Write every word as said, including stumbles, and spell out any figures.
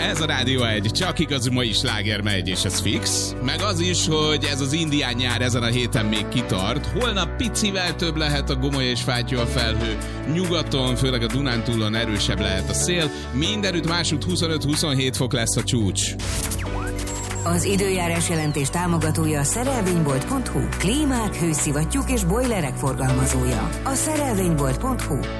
Ez a Rádió egy, csak igazi mai sláger megy, és ez fix. Meg az is, hogy ez az indián nyár ezen a héten még kitart. Holnap picivel több lehet a gomoly és fátyol felhő. Nyugaton, főleg a Dunántúlon erősebb lehet a szél. Mindenütt másút huszonöt-huszonhét fok lesz a csúcs. Az időjárás jelentés támogatója a szerelvénybolt pont hu. Klímák, hőszivattyúk és bojlerek forgalmazója. A szerelvénybolt pont hu.